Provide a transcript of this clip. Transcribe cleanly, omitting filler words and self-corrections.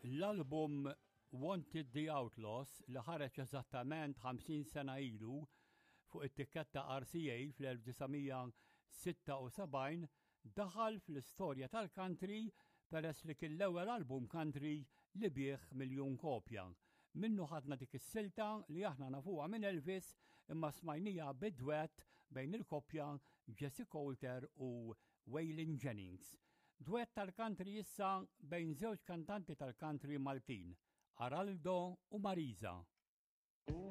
L-album Wanted the Outlaws li ħareġ eżattament 50 sena ilu fuq it-tikketta RCA fl-1976 daħal fl-istorja tal-country peress li kien l-ewwel album country li bieħ 1,000,000 kopja. Minnu ħadna dik is-silta li aħna nafuha minn Elvis imma smajnija bid-duett bejn il-koppja Jessie Coulter u Waylon Jennings. Duett tal-country issa bejn żewġ kantanti tal-country Maltin, Araldo u Marisa.